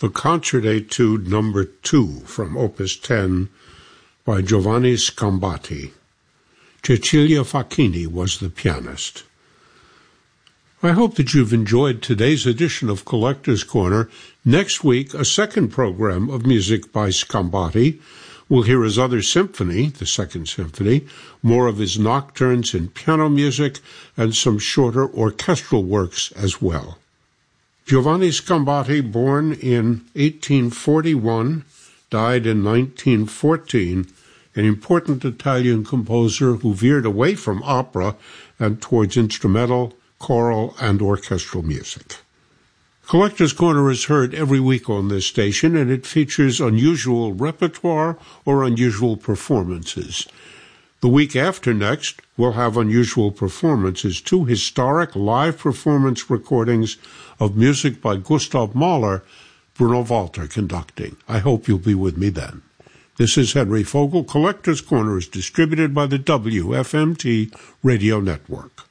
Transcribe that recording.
the Concert Etude No. 2 from Opus 10 by Giovanni Scambati. Cecilia Facchini was the pianist. I hope that you've enjoyed today's edition of Collector's Corner. Next week, a second program of music by Scambati. We'll hear his other symphony, the Second Symphony, more of his nocturnes and piano music, and some shorter orchestral works as well. Giovanni Scambati, born in 1841, died in 1914, an important Italian composer who veered away from opera and towards instrumental, choral, and orchestral music. Collector's Corner is heard every week on this station, and it features unusual repertoire or unusual performances. The week after next, we'll have unusual performances, 2 historic live performance recordings of music by Gustav Mahler, Bruno Walter conducting. I hope you'll be with me then. This is Henry Fogel. Collector's Corner is distributed by the WFMT Radio Network.